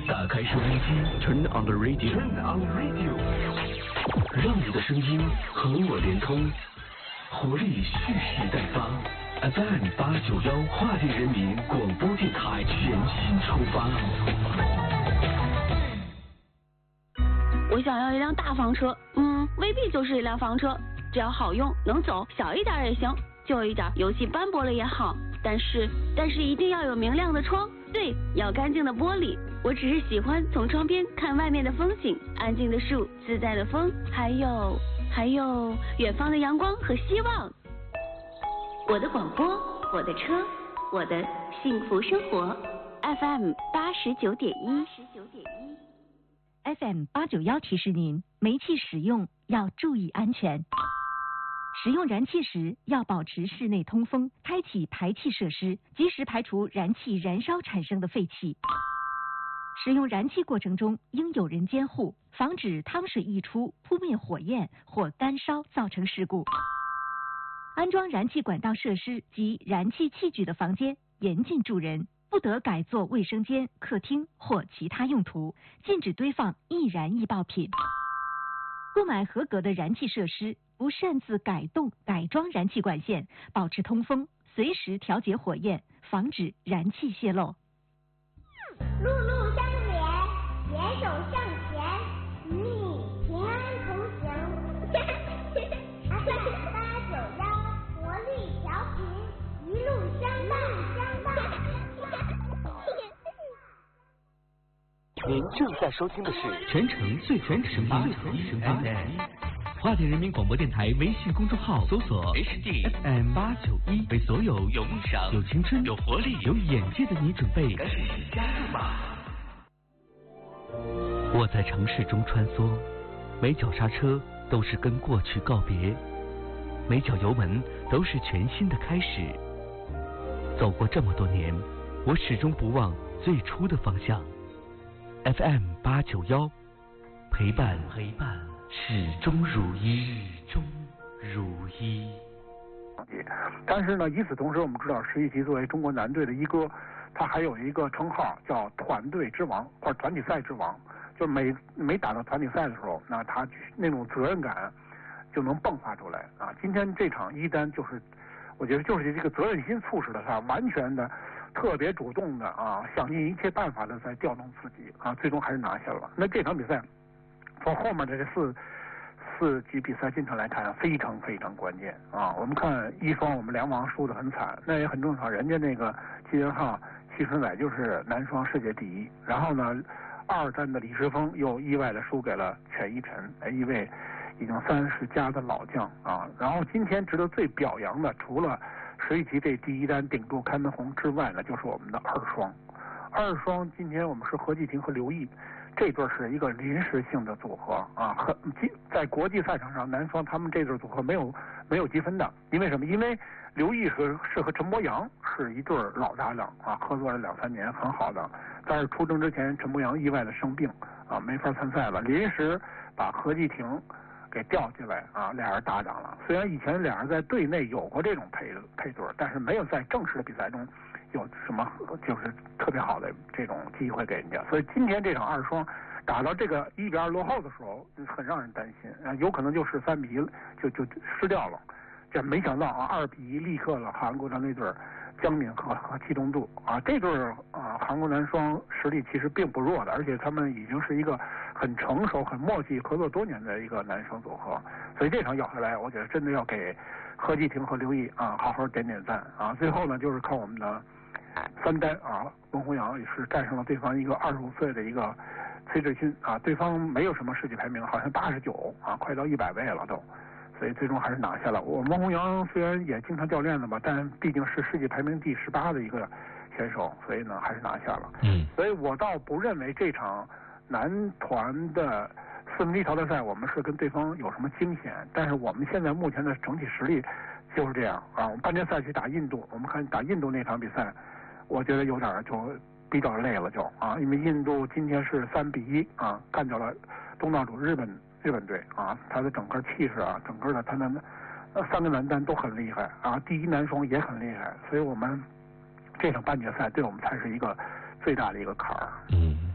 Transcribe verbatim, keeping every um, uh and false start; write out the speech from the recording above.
打开收音机 ，Turn on the radio，Turn on the radio， 让你的声音和我连通，活力蓄势待发。F M 八九幺跨地人民广播电台全新出发。 我想要一辆大房车，嗯，未必就是一辆房车，只要好用能走，小一点也行，旧一点，油漆斑驳了也好。但是，但是一定要有明亮的窗，对，要干净的玻璃。我只是喜欢从窗边看外面的风景，安静的树，自在的风，还有还有远方的阳光和希望。我的广播，我的车，我的幸福生活。F M 八十九点一，十九点一。 F M 八九幺提示您，煤气使用要注意安全。使用燃气时要保持室内通风，开启排气设施，及时排除燃气燃烧产生的废气。使用燃气过程中应有人监护，防止汤水溢出扑灭火焰或干烧造成事故。安装燃气管道设施及燃气器具的房间严禁住人，不得改作卫生间、客厅或其他用途，禁止堆放易燃易爆品。购买合格的燃气设施，不擅自改动、改装燃气管线，保持通风，随时调节火焰，防止燃气泄漏。 路路相连，携手向前，与你平安同行。F M 八九幺，活力调频，一路相伴，相伴。 您正在收听的是全城最全声音 F M 跨地人民广播电台微信公众号，搜索 H D F M 八九一，为所有有梦想、有青春、有活力、有眼界的你准备赶紧加入吧！我在城市中穿梭，每脚刹车都是跟过去告别，每脚油门都是全新的开始。走过这么多年，我始终不忘最初的方向。F M 八九幺，陪伴陪伴。始终如一，始终如一。 但是呢，与此同时，我们知道石玉琪作为中国男队的一哥，他还有一个称号叫团队之王或者团体赛之王。就是每每打到团体赛的时候，那他那种责任感就能迸发出来啊！今天这场一单就是，我觉得就是这个责任心促使了他完全的、特别主动的啊，想尽一切办法的在调动自己啊，最终还是拿下了。那这场比赛。从后面的这四四局比赛进程来看，非常非常关键啊！我们看一双，我们两王输得很惨，那也很正常。人家那个金元浩、徐春载就是男双世界第一，然后呢，二战的李世峰又意外的输给了全一晨，一位已经三十加的老将啊。然后今天值得最表扬的，除了石玉琪这第一单顶住开门红之外呢，就是我们的二双。二双今天我们是何继廷和刘毅。这对是一个临时性的组合啊，和在国际赛场上，男双他们这对组合没有没有积分的，因为什么？因为刘毅和是和陈柏阳是一对老搭档啊，合作了两三年，很好的。但是出征之前，陈柏阳意外的生病啊，没法参赛了，临时把何继廷给调进来啊，俩人搭档了。虽然以前俩人在队内有过这种配配对，但是没有在正式的比赛中。有什么就是特别好的这种机会给人家，所以今天这场二双打到这个一比二落后的时候，很让人担心啊，有可能就是三比一就就失掉了。这没想到啊，二比一力克了韩国的那对姜敏和和戚东柱啊，这对啊韩国男双实力其实并不弱的，而且他们已经是一个很成熟、很默契、合作多年的一个男双组合，所以这场咬下来，我觉得真的要给何继廷和刘毅啊好好点点赞啊。最后呢，就是靠我们的。三单啊，文宏洋也是战胜了对方一个二十五岁的一个崔智勋啊，对方没有什么世界排名，好像八十九啊，快到一百位了都，所以最终还是拿下了。我文宏洋虽然也经常教练的吧，但毕竟是世界排名第十八的一个选手，所以呢还是拿下了。嗯，所以我倒不认为这场男团的四分之一淘汰赛我们是跟对方有什么惊险，但是我们现在目前的整体实力就是这样啊。我们半决赛去打印度，我们看打印度那场比赛。我觉得有点就比较累了就啊，因为印度今天是三比一啊干掉了东道主日本日本队啊，他的整个气势啊，整个的他的三个男单都很厉害啊，第一男双也很厉害，所以我们这场半决赛对我们才是一个最大的一个坎儿。嗯。